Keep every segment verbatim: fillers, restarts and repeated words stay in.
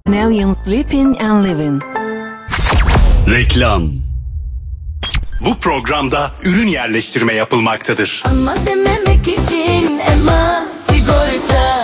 Now you're sleeping and living. Reklam. Bu programda ürün yerleştirme yapılmaktadır. Ama dememek için Ema Sigorta.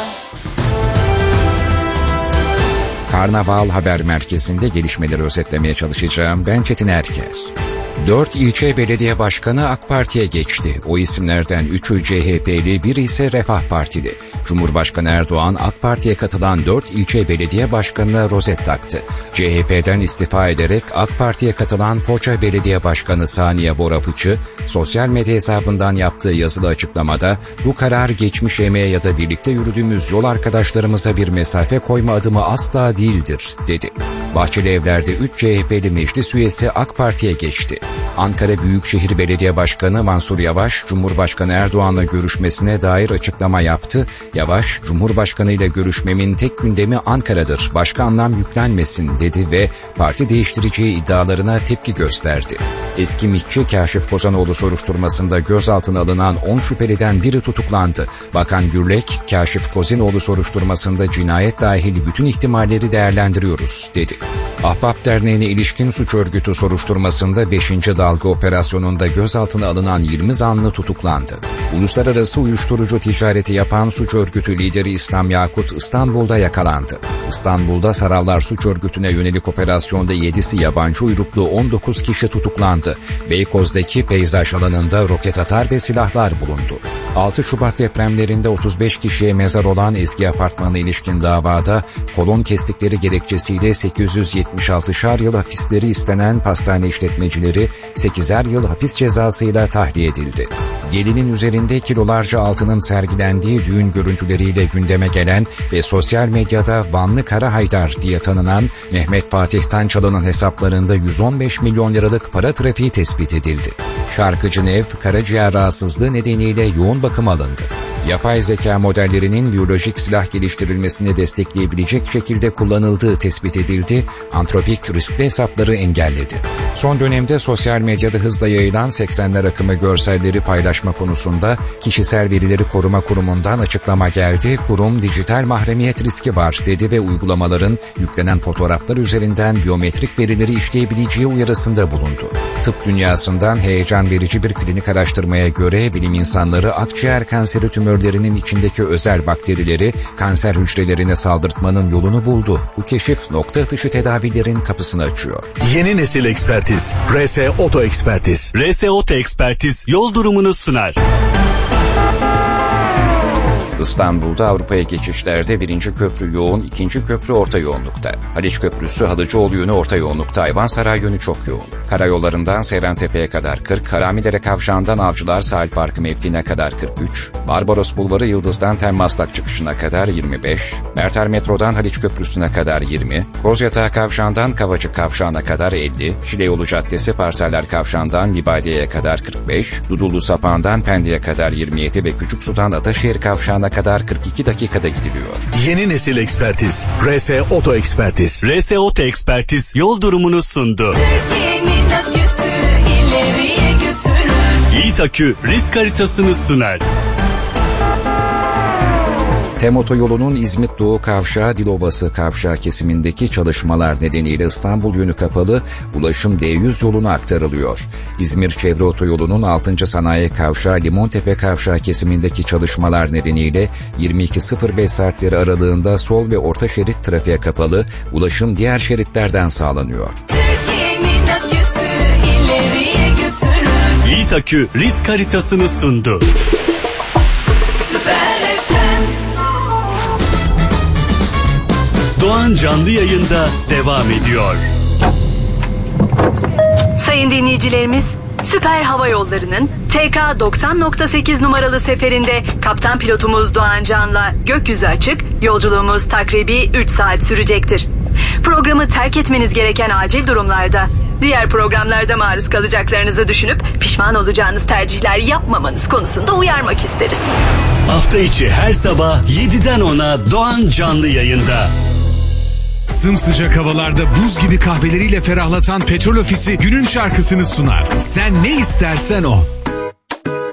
Karnaval Haber Merkezi'nde gelişmeleri özetlemeye çalışacağım. Ben Çetin Erker. Dört ilçe belediye başkanı AK Parti'ye geçti. O isimlerden üçü C H P'li, biri ise Refah Partili. Cumhurbaşkanı Erdoğan AK Parti'ye katılan dört ilçe belediye başkanına rozet taktı. C H P'den istifa ederek AK Parti'ye katılan Foça Belediye Başkanı Saniye Borapıçı, sosyal medya hesabından yaptığı yazılı açıklamada bu karar geçmiş emeğe ya da birlikte yürüdüğümüz yol arkadaşlarımıza bir mesafe koyma adımı asla değildir, dedi. Bahçelievler'de üç C H P'li meclis üyesi AK Parti'ye geçti. Ankara Büyükşehir Belediye Başkanı Mansur Yavaş, Cumhurbaşkanı Erdoğan'la görüşmesine dair açıklama yaptı. Yavaş, Cumhurbaşkanı ile görüşmemin tek gündemi Ankara'dır, başka anlam yüklenmesin, dedi ve parti değiştireceği iddialarına tepki gösterdi. Eski MİTçi Kaşif Kozanoğlu soruşturmasında gözaltına alınan on şüpheliden biri tutuklandı. Bakan Gürlek, Kaşif Kozanoğlu soruşturmasında cinayet dahil bütün ihtimalleri değerlendiriyoruz, dedi. Ahbap Derneği'ne ilişkin suç örgütü soruşturmasında beşinci dalga operasyonunda gözaltına alınan yirmi zanlı tutuklandı. Uluslararası uyuşturucu ticareti yapan suç örgütü lideri İslam Yakut İstanbul'da yakalandı. İstanbul'da Sarallar suç örgütüne yönelik operasyonda yedisi yabancı uyruklu on dokuz kişi tutuklandı. Beykoz'daki peyzaj alanında roket atar ve silahlar bulundu. altı Şubat depremlerinde otuz beş kişiye mezar olan Ezgi Apartmanı'na ilişkin davada kolon kestikleri gerekçesiyle sekiz yüz yetmiş altışar yıl hapisleri istenen pastane işletmecileri sekizer yıl hapis cezasıyla tahliye edildi. Gelinin üzerinde kilolarca altının sergilendiği düğün görüntüleriyle gündeme gelen ve sosyal medyada Vanlı Kara Haydar diye tanınan Mehmet Fatih Tançalı'nın hesaplarında yüz on beş milyon liralık para trafiği tespit edildi. Şarkıcı Nev, karaciğer rahatsızlığı nedeniyle yoğun bakıma alındı. Yapay zeka modellerinin biyolojik silah geliştirilmesini destekleyebilecek şekilde kullanıldığı tespit edildi. Antropik riskli hesapları engelledi. Son dönemde sosyal medyada hızla yayılan seksenler akımı görselleri paylaşma konusunda Kişisel Verileri Koruma Kurumu'ndan açıklama geldi. Kurum dijital mahremiyet riski var, dedi ve uygulamaların yüklenen fotoğraflar üzerinden biyometrik verileri işleyebileceği uyarısında bulundu. Tıp dünyasından heyecan verici bir klinik araştırmaya göre bilim insanları akciğer kanseri tümörlerinin içindeki özel bakterileri kanser hücrelerine saldırtmanın yolunu buldu. Bu keşif nokta atışı tedavilerin kapısını açıyor. Yeni nesil ekspertiz. R S Oto Ekspertiz. R S Oto Ekspertiz yol durumunu sunar. İstanbul'da Avrupa'ya geçişlerde birinci köprü yoğun, ikinci köprü orta yoğunlukta. Haliç Köprüsü Halıcıoğlu yönü orta yoğunlukta, Ayvansaray yönü çok yoğun. Karayollarından Seyrantepe'ye kadar kırk, Haramidere Kavşağı'ndan Avcılar Sahil Parkı mevkiine kadar kırk üç, Barbaros Bulvarı Yıldız'dan Temmaslak çıkışına kadar yirmi beş, Merter Metro'dan Haliç Köprüsü'ne kadar yirmi, Kozyatağı Kavşağı'ndan Kavacık Kavşağı'na kadar elli, Şileyolu Caddesi Parseller Kavşağı'ndan Libadiye'ye kadar kırk beş, Dudullu Sapağı'ndan Pendik'e kadar yirmi yedi ve Küçüksu'dan Ataşehir Kavşağı'na kadar kırk iki dakikada gidiliyor. Yeni nesil ekspertiz. R S Oto Ekspertiz. R S Oto Ekspertiz yol durumunu sundu. Türkiye'nin aküsü ileriye götürür. Yiğit Akü risk haritasını sunar. TEM otoyolunun İzmit Doğu Kavşağı Dilovası Kavşağı kesimindeki çalışmalar nedeniyle İstanbul yönü kapalı, ulaşım D yüz yoluna aktarılıyor. İzmir Çevre Otoyolu'nun altıncı Sanayi Kavşağı Limontepe Kavşağı kesimindeki çalışmalar nedeniyle yirmi iki sıfır beş saatleri aralığında sol ve orta şerit trafiğe kapalı, ulaşım diğer şeritlerden sağlanıyor. Türkiye'nin aküsü ileriye götürür. Yiğit Akü risk haritasını sundu. Doğan canlı yayında devam ediyor. Sayın dinleyicilerimiz, Süper Hava Yolları'nın T K doksan nokta sekiz numaralı seferinde kaptan pilotumuz Doğan Can'la gökyüzü açık, yolculuğumuz takribi üç saat sürecektir. Programı terk etmeniz gereken acil durumlarda, diğer programlarda maruz kalacaklarınızı düşünüp pişman olacağınız tercihler yapmamanız konusunda uyarmak isteriz. Hafta içi her sabah yediden ona Doğan canlı yayında. Sımsıcak havalarda buz gibi kahveleriyle ferahlatan Petrol Ofisi günün şarkısını sunar. Sen ne istersen o.